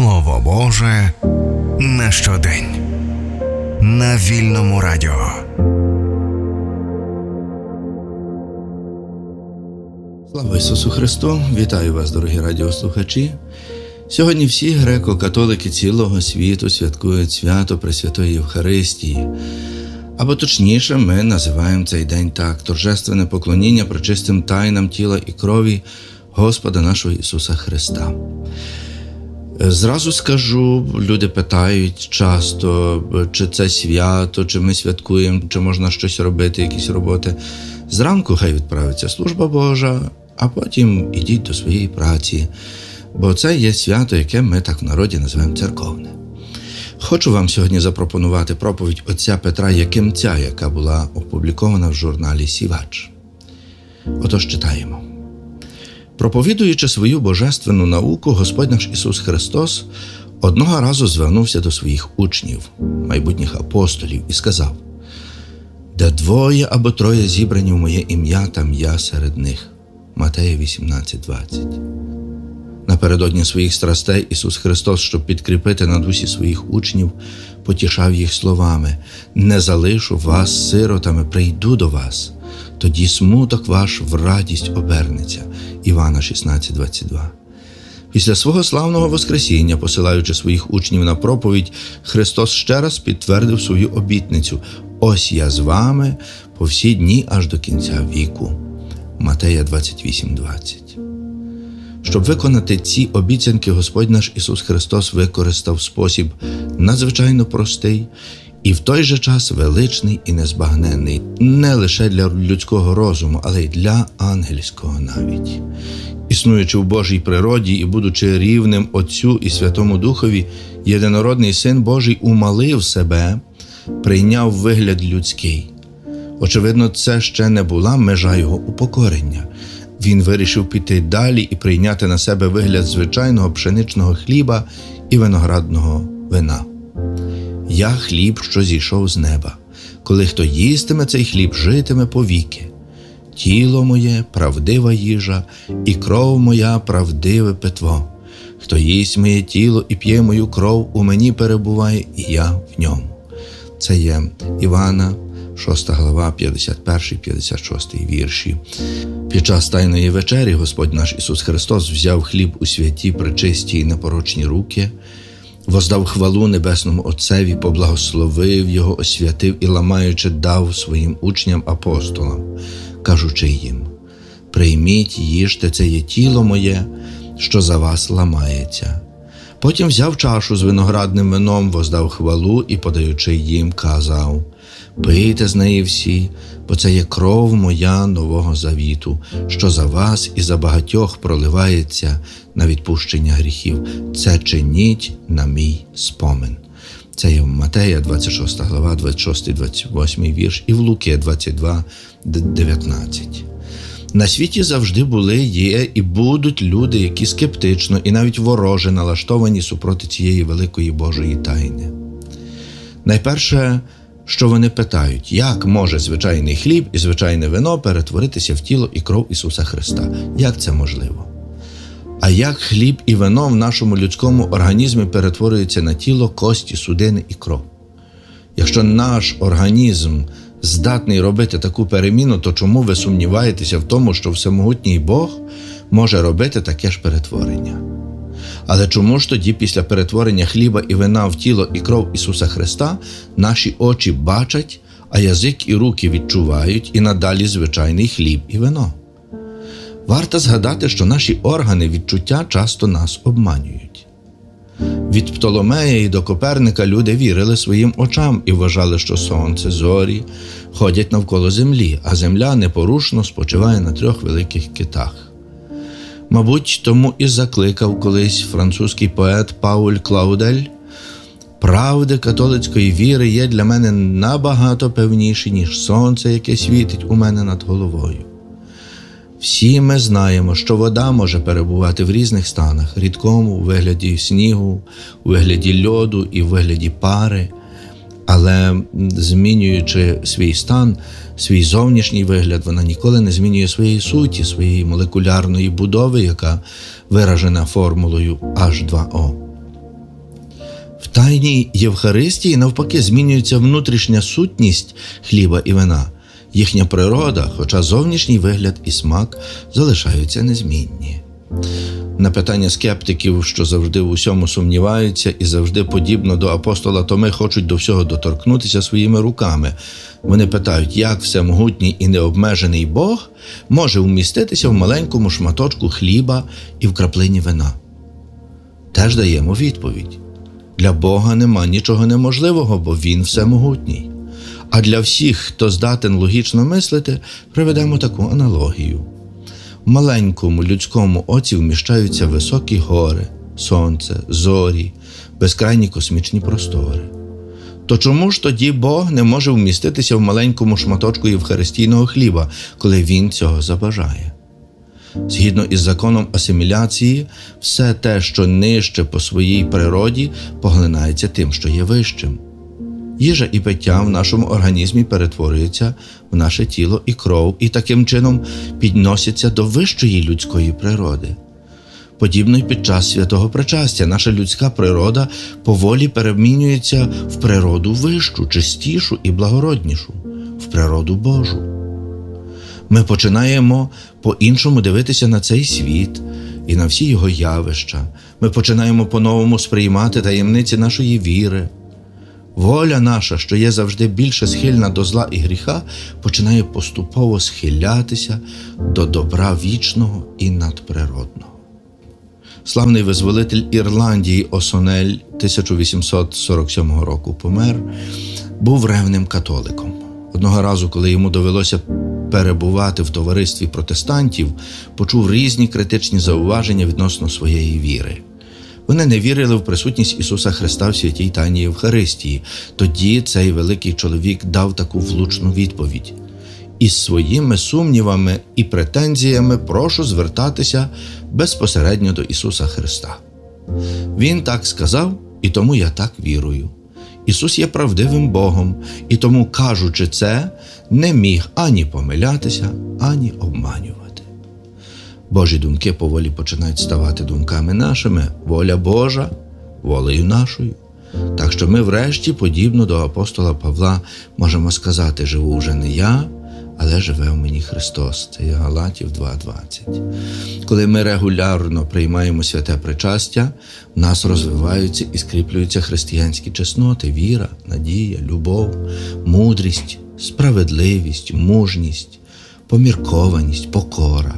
Слово Боже на щодень. На Вільному радіо. Слава Ісусу Христу! Вітаю вас, дорогі радіослухачі! Сьогодні всі греко-католики цілого світу святкують свято Пресвятої Євхаристії. Або точніше, ми називаємо цей день так – торжественне поклоніння пречистим тайнам тіла і крові Господа нашого Ісуса Христа. Зразу скажу, люди питають часто, чи це свято, чи ми святкуємо, чи можна щось робити, якісь роботи. Зранку хай відправиться служба Божа, а потім ідіть до своєї праці, бо це є свято, яке ми так в народі називаємо церковне. Хочу вам сьогодні запропонувати проповідь отця Петра Якимця, яка була опублікована в журналі «Сівач». Отож читаємо. Проповідуючи свою божественну науку, Господь наш Ісус Христос одного разу звернувся до своїх учнів, майбутніх апостолів, і сказав: «Де двоє або троє зібрані в моє ім'я, там я серед них». Матея 18:20. Напередодні своїх страстей Ісус Христос, щоб підкріпити на дусі своїх учнів, потішав їх словами: «Не залишу вас сиротами, прийду до вас, тоді смуток ваш в радість обернеться». Івана 16:22. Після свого славного воскресіння, посилаючи своїх учнів на проповідь, Христос ще раз підтвердив свою обітницю: «Ось я з вами по всі дні аж до кінця віку». Матея 28:20. Щоб виконати ці обіцянки, Господь наш Ісус Христос використав спосіб надзвичайно простий і в той же час величний і незбагненний, не лише для людського розуму, але й для ангельського навіть. Існуючи в Божій природі і будучи рівним Отцю і Святому Духові, єдинородний Син Божий умалив себе, прийняв вигляд людський. Очевидно, це ще не була межа його упокорення. Він вирішив піти далі і прийняти на себе вигляд звичайного пшеничного хліба і виноградного вина. «Я хліб, що зійшов з неба. Коли хто їстиме цей хліб, житиме повіки. Тіло моє – правдива їжа, і кров моя – правдиве питво. Хто їсть моє тіло і п'є мою кров, у мені перебуває, і я в ньому». Це є Івана, 6 глава, 51-56 вірші. Під час Тайної вечері Господь наш Ісус Христос взяв хліб у святі, пречисті і непорочні руки, воздав хвалу Небесному Отцеві, поблагословив Його, освятив і, ламаючи, дав своїм учням-апостолам, кажучи їм: «Прийміть, їжте, це є тіло моє, що за вас ламається». Потім взяв чашу з виноградним вином, воздав хвалу і, подаючи їм, казав: «Пийте з неї всі, бо це є кров моя нового завіту, що за вас і за багатьох проливається на відпущення гріхів. Це чиніть на мій спомин». Це є в Матея, 26 глава, 26-28 вірш, і в Луки, 22:19. На світі завжди були, є і будуть люди, які скептично і навіть вороже налаштовані супроти цієї великої Божої тайни. Найперше, що вони питають: як може звичайний хліб і звичайне вино перетворитися в тіло і кров Ісуса Христа? Як це можливо? А як хліб і вино в нашому людському організмі перетворюються на тіло, кості, судини і кров? Якщо наш організм здатний робити таку переміну, то чому ви сумніваєтеся в тому, що всемогутній Бог може робити таке ж перетворення? Але чому ж тоді після перетворення хліба і вина в тіло і кров Ісуса Христа наші очі бачать, а язик і руки відчувають і надалі звичайний хліб і вино? Варто згадати, що наші органи відчуття часто нас обманюють. Від Птоломея і до Коперника люди вірили своїм очам і вважали, що сонце, зорі ходять навколо землі, а земля непорушно спочиває на 3 великих китах. Мабуть, тому і закликав колись французький поет Пауль Клаудель: «Правди католицької віри є для мене набагато певніші, ніж сонце, яке світить у мене над головою». Всі ми знаємо, що вода може перебувати в різних станах: рідкому, у вигляді снігу, у вигляді льоду і у вигляді пари. Але змінюючи свій стан, свій зовнішній вигляд, вона ніколи не змінює своєї суті, своєї молекулярної будови, яка виражена формулою H2O. Тайні Євхаристії, навпаки, змінюється внутрішня сутність хліба і вина. Їхня природа, хоча зовнішній вигляд і смак, залишаються незмінні. На питання скептиків, що завжди в усьому сумніваються і завжди, подібно до апостола Томи, хочуть до всього доторкнутися своїми руками. Вони питають, як всемогутній і необмежений Бог може вміститися в маленькому шматочку хліба і в краплині вина. Теж даємо відповідь. Для Бога нема нічого неможливого, бо Він всемогутній. А для всіх, хто здатен логічно мислити, приведемо таку аналогію. В маленькому людському оці вміщаються високі гори, сонце, зорі, безкрайні космічні простори. То чому ж тоді Бог не може вміститися в маленькому шматочку євхаристійного хліба, коли Він цього забажає? Згідно із законом асиміляції, все те, що нижче по своїй природі, поглинається тим, що є вищим. Їжа і пиття в нашому організмі перетворюються в наше тіло і кров, і таким чином підносяться до вищої людської природи. Подібно й під час святого причастя наша людська природа поволі перемінюється в природу вищу, чистішу і благороднішу, в природу Божу. Ми починаємо по-іншому дивитися на цей світ і на всі його явища. Ми починаємо по-новому сприймати таємниці нашої віри. Воля наша, що є завжди більше схильна до зла і гріха, починає поступово схилятися до добра вічного і надприродного. Славний визволитель Ірландії Осонель 1847 року помер, був ревним католиком. Одного разу, коли йому довелося перебувати в товаристві протестантів, почув різні критичні зауваження відносно своєї віри. Вони не вірили в присутність Ісуса Христа в святій тайні Євхаристії. Тоді цей великий чоловік дав таку влучну відповідь: «Із своїми сумнівами і претензіями прошу звертатися безпосередньо до Ісуса Христа. Він так сказав, і тому я так вірую. Ісус є правдивим Богом, і тому, кажучи це, не міг ані помилятися, ані обманювати». Божі думки поволі починають ставати думками нашими, воля Божа – волею нашою. Так що ми врешті, подібно до апостола Павла, можемо сказати: «Живу вже не я, але живе в мені Христос». Це є Галатів 2:20. Коли ми регулярно приймаємо святе причастя, в нас розвиваються і скріплюються християнські чесноти – віра, надія, любов, мудрість, справедливість, мужність, поміркованість, покора,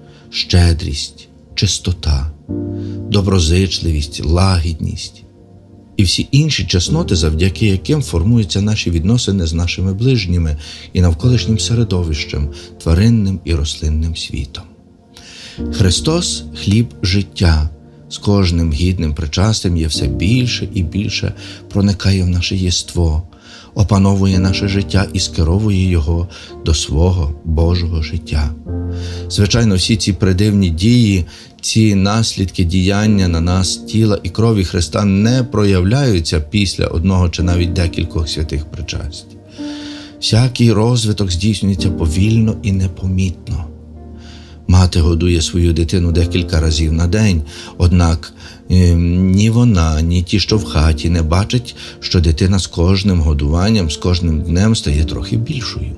щедрість, чистота, доброзичливість, лагідність і всі інші чесноти, завдяки яким формуються наші відносини з нашими ближніми і навколишнім середовищем, тваринним і рослинним світом. Христос – хліб життя. З кожним гідним причастям є все більше і більше проникає в наше єство, опановує наше життя і скеровує його до свого Божого життя. Звичайно, всі ці придивні дії, ці наслідки діяння на нас тіла і крові Христа не проявляються після одного чи навіть декількох святих причасть. Всякий розвиток здійснюється повільно і непомітно. Мати годує свою дитину декілька разів на день, однак ні вона, ні ті, що в хаті, не бачать, що дитина з кожним годуванням, з кожним днем стає трохи більшою.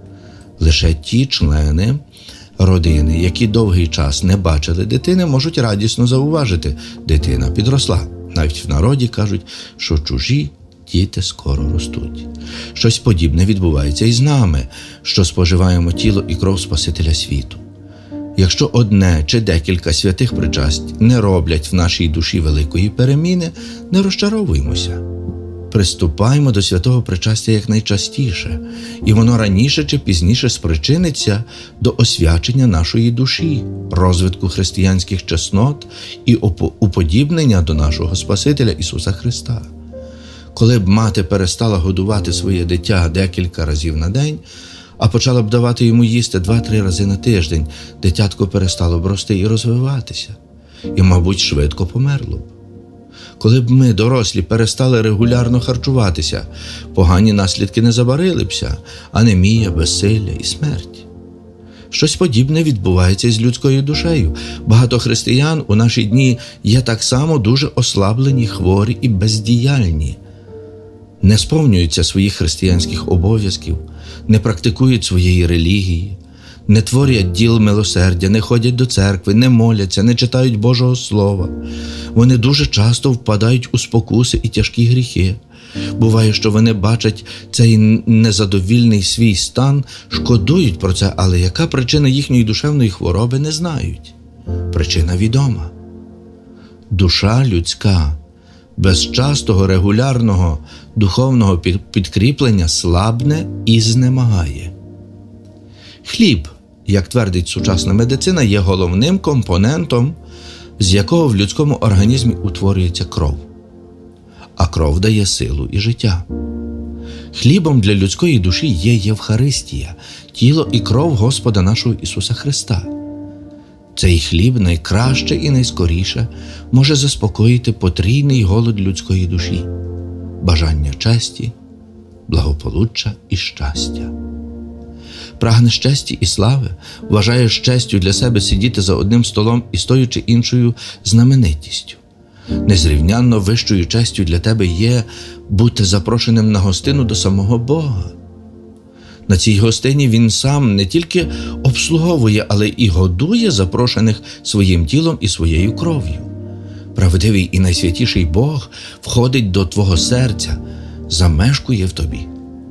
Лише ті члени родини, які довгий час не бачили дитини, можуть радісно зауважити: дитина підросла. Навіть в народі кажуть, що чужі діти скоро ростуть. Щось подібне відбувається і з нами, що споживаємо тіло і кров Спасителя світу. Якщо одне чи декілька святих причасть не роблять в нашій душі великої переміни, не розчаровуймося. Приступаймо до святого причастя якнайчастіше, і воно раніше чи пізніше спричиниться до освячення нашої душі, розвитку християнських чеснот і уподібнення до нашого Спасителя Ісуса Христа. Коли б мати перестала годувати своє дитя декілька разів на день, а почала б давати йому їсти 2-3 рази на тиждень, дитятко перестало б рости і розвиватися, і, мабуть, швидко померло б. Коли б ми, дорослі, перестали регулярно харчуватися, погані наслідки не забарилися – анемія, безсилля і смерть. Щось подібне відбувається і з людською душею. Багато християн у наші дні є так само дуже ослаблені, хворі і бездіяльні. Не сповнюються своїх християнських обов'язків, не практикують своєї релігії, не творять діл милосердя, не ходять до церкви, не моляться, не читають Божого Слова. Вони дуже часто впадають у спокуси і тяжкі гріхи. Буває, що вони бачать цей незадовільний свій стан, шкодують про це, але яка причина їхньої душевної хвороби, не знають. Причина відома. Душа людська без частого регулярного духовного підкріплення слабне і знемагає. Хліб, як твердить сучасна медицина, є головним компонентом, з якого в людському організмі утворюється кров. А кров дає силу і життя. Хлібом для людської душі є Євхаристія, тіло і кров Господа нашого Ісуса Христа. Цей хліб найкраще і найскоріше може заспокоїти потрійний голод людської душі, бажання честі, благополуччя і щастя. Прагне щасті і слави, вважає щастю для себе сидіти за одним столом і стоючи іншою знаменитістю. Незрівнянно вищою честю для тебе є бути запрошеним на гостину до самого Бога. На цій гостині він сам не тільки обслуговує, але і годує запрошених своїм тілом і своєю кров'ю. Правдивий і найсвятіший Бог входить до твого серця, замешкує в тобі.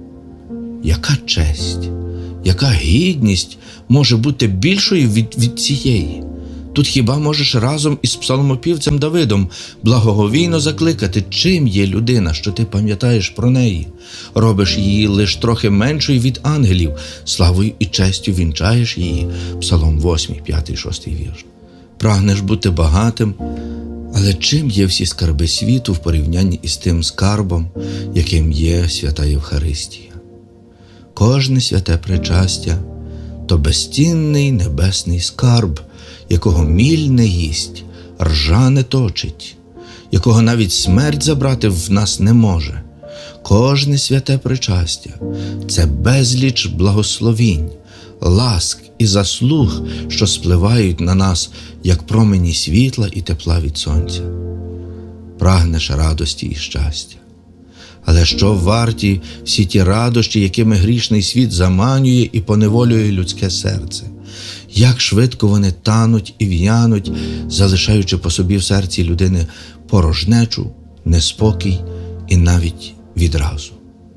Яка честь, яка гідність може бути більшою від цієї? Тут хіба можеш разом із псалмопівцем Давидом благоговійно закликати, чим є людина, що ти пам'ятаєш про неї, робиш її лиш трохи меншою від ангелів, славою і честю вінчаєш її. Псалом 8, 5, 6 вірш. Прагнеш бути багатим, але чим є всі скарби світу в порівнянні із тим скарбом, яким є свята Євхаристія? Кожне святе причастя – то безцінний небесний скарб, якого міль не їсть, ржа не точить, якого навіть смерть забрати в нас не може. Кожне святе причастя – це безліч благословінь, ласк і заслуг, що спливають на нас, як промені світла і тепла від сонця. Прагнеш радості і щастя. Але що варті всі ті радощі, якими грішний світ заманює і поневолює людське серце? Як швидко вони тануть і в'януть, залишаючи по собі в серці людини порожнечу, неспокій і навіть відразу.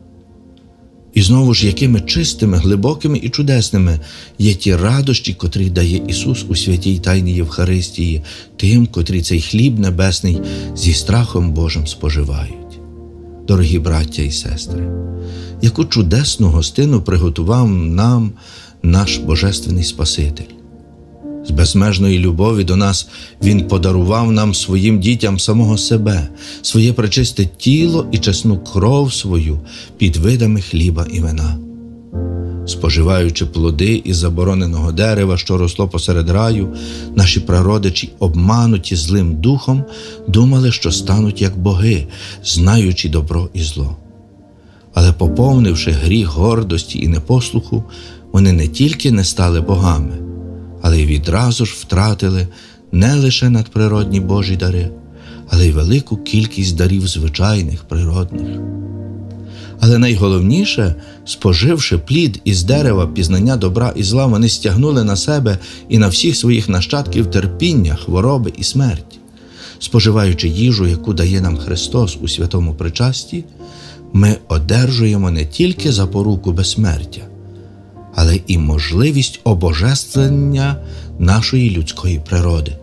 І знову ж, якими чистими, глибокими і чудесними є ті радощі, котрі дає Ісус у святій тайні Євхаристії тим, котрі цей хліб небесний зі страхом Божим споживають. Дорогі браття і сестри, яку чудесну гостину приготував нам наш Божественний Спаситель. З безмежної любові до нас Він подарував нам своїм дітям самого себе, своє пречисте тіло і чесну кров свою під видами хліба і вина. Споживаючи плоди із забороненого дерева, що росло посеред раю, наші прародичі, обмануті злим духом, думали, що стануть як боги, знаючи добро і зло. Але поповнивши гріх гордості і непослуху, вони не тільки не стали богами, але й відразу ж втратили не лише надприродні Божі дари, але й велику кількість дарів звичайних, природних. Але найголовніше, споживши плід із дерева пізнання добра і зла, вони стягнули на себе і на всіх своїх нащадків терпіння, хвороби і смерть. Споживаючи їжу, яку дає нам Христос у святому причасті, ми одержуємо не тільки запоруку безсмертя, але і можливість обожествлення нашої людської природи.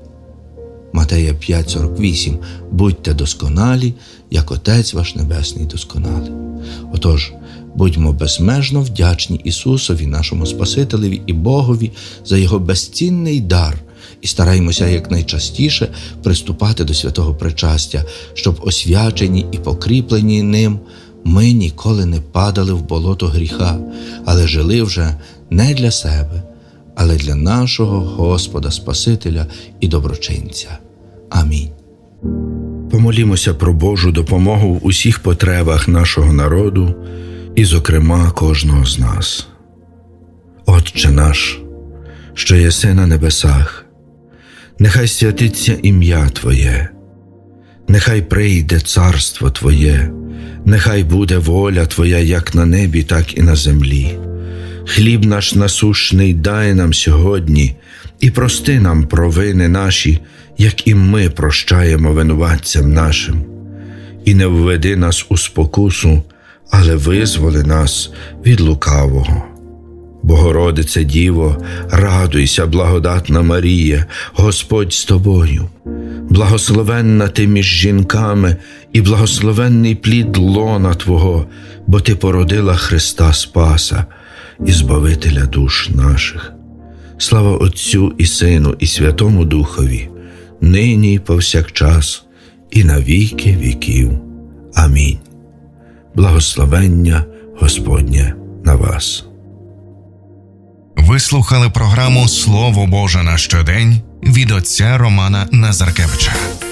Матея 5:48. Будьте досконалі, як Отець ваш Небесний досконалий. Отож, будьмо безмежно вдячні Ісусові, нашому Спасителеві і Богові за Його безцінний дар і стараймося якнайчастіше приступати до святого причастя, щоб освячені і покріплені ним ми ніколи не падали в болото гріха, але жили вже не для себе, але для нашого Господа, Спасителя і Доброчинця. Амінь. Помолімося про Божу допомогу в усіх потребах нашого народу і, зокрема, кожного з нас. Отче наш, що єси на небесах. Нехай святиться ім'я Твоє, нехай прийде царство Твоє, нехай буде воля Твоя як на небі, так і на землі. Хліб наш насущний дай нам сьогодні, і прости нам провини наші, як і ми прощаємо винуватцям нашим. І не введи нас у спокусу, але визволи нас від лукавого. Богородице Діво, радуйся, благодатна Марія, Господь з тобою. Благословенна ти між жінками, і благословенний плід лона Твого, бо ти породила Христа Спаса і Збавителя душ наших. Слава Отцю і Сину, і Святому Духові, нині і повсякчас, і на віки віків. Амінь. Благословення Господнє на вас. Ви слухали програму «Слово Боже на щодень» від отця Романа Назаркевича.